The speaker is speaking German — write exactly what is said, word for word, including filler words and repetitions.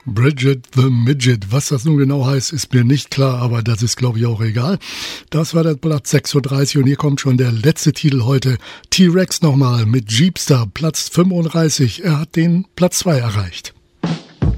Bridget the Midget. Was das nun genau heißt, ist mir nicht klar, aber das ist, glaube ich, auch egal. Das war der Platz sechsunddreißig und hier kommt schon der letzte Titel heute. T-Rex nochmal mit Jeepster, Platz fünfunddreißig. Er hat den Platz zwei erreicht.